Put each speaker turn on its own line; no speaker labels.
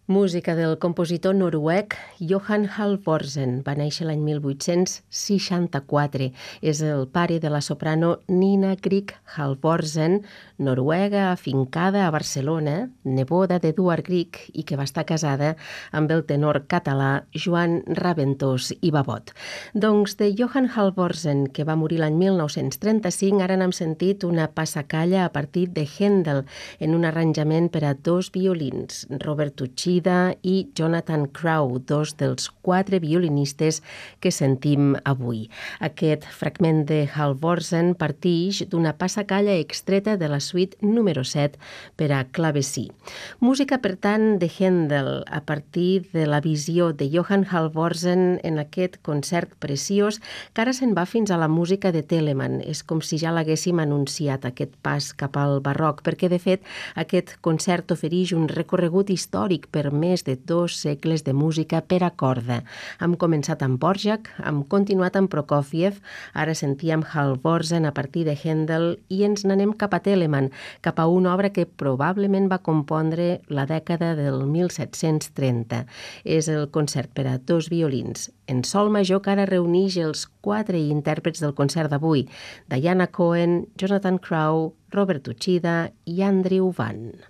Música del compositor noruec Johan Halvorsen. Va néixer l'any 1864. És el pare de la soprano Nina Grieg Halvorsen, noruega afincada a Barcelona, neboda d'Eduard Grieg i que va estar casada amb el tenor català Joan Raventós i Babot. Doncs de Johan Halvorsen, que va morir l'any 1935, ara n'hem sentit una passacalla a partir de Händel en un arranjament per a dos violins, Robert Uchida i Jonathan Crow, dos dels 4 violinistes que sentim avui. Aquest fragment de Halvorsen partix d'una passacalla extreta de la suite número 7 per a clavecí. Música, per tant, de Händel a partir de la visió de Johan Halvorsen en aquest concert preciós que ara se'n va fins a la música de Telemann. És com si ja l'haguéssim anunciat, aquest pas cap al barroc, perquè, de fet, aquest concert ofereix un recorregut històric per més de 2 segles de música per a corda. Hem començat amb Dvořák, hem continuat amb Prokofiev, ara sentíem Halvorsen a partir de Händel i ens n'anem cap a Telemann, cap a una obra que probablement va compondre la dècada del 1730. És el concert per a 2 violins en sol major que ara reuneix els 4 intèrprets del concert d'avui, Diana Cohen, Jonathan Crow, Robert Uchida i Andrew Vann.